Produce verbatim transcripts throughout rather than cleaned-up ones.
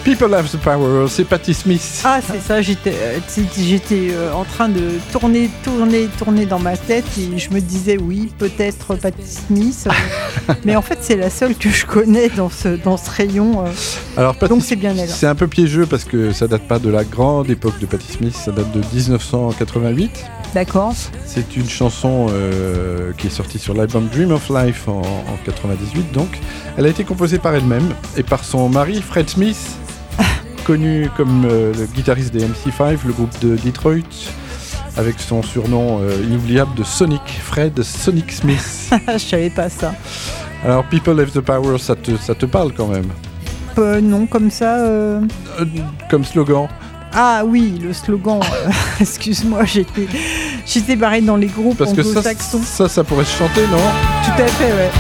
People Have the Power, c'est Patti Smith. Ah, c'est ça, j'étais, euh, j'étais euh, en train de tourner, tourner, tourner dans ma tête et je me disais oui, peut-être Patti Smith, euh, mais en fait c'est la seule que je connais dans ce, dans ce rayon, euh, Alors, Patti, donc c'est bien elle. C'est un peu piégeux parce que ça date pas de la grande époque de Patti Smith, ça date de dix-neuf cent quatre-vingt-huit. D'accord. C'est une chanson euh, qui est sortie sur l'album Dream of Life en, en quatre-vingt-dix-huit, donc. Elle a été composée par elle-même et par son mari Fred Smith, connu comme euh, le guitariste des M C cinq, le groupe de Detroit, avec son surnom euh, inoubliable de Sonic, Fred Sonic Smith. Je savais pas ça. Alors, People Have the Power, ça te, ça te parle quand même euh, Non, comme ça... Euh... euh, Comme slogan. Ah oui, le slogan, euh, excuse-moi, j'étais, j'étais barrée dans les groupes Parce que ça, anglo-saxons. ça, ça pourrait se chanter, non? Tout à fait, ouais.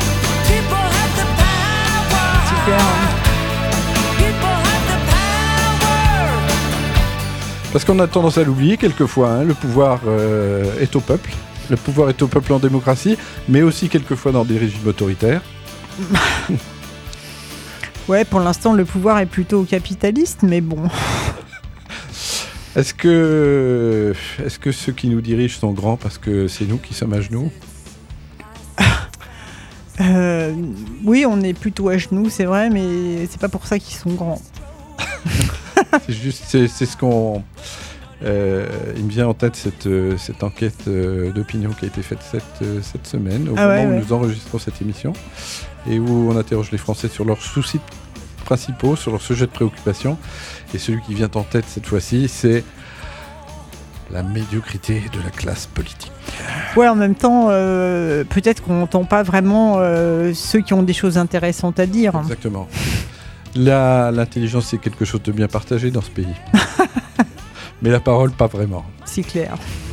Super. Parce qu'on a tendance à l'oublier quelquefois, hein, le pouvoir euh, est au peuple. Le pouvoir est au peuple en démocratie, mais aussi quelquefois dans des régimes autoritaires. Ouais, pour l'instant, le pouvoir est plutôt capitaliste, mais bon. Est-ce que, est-ce que ceux qui nous dirigent sont grands parce que c'est nous qui sommes à genoux? euh, Oui, on est plutôt à genoux, c'est vrai, mais c'est pas pour ça qu'ils sont grands. C'est juste, c'est, c'est ce qu'on... Euh, il me vient en tête cette, euh, cette enquête euh, d'opinion qui a été faite cette, euh, cette semaine, au ah moment ouais, où ouais. nous enregistrons cette émission, et où on interroge les Français sur leurs soucis principaux, sur leurs sujets de préoccupation. Et celui qui vient en tête cette fois-ci, c'est la médiocrité de la classe politique. Ouais, en même temps, euh, peut-être qu'on n'entend pas vraiment euh, ceux qui ont des choses intéressantes à dire. Exactement. La, l'intelligence, c'est quelque chose de bien partagé dans ce pays. Mais la parole, pas vraiment. C'est clair.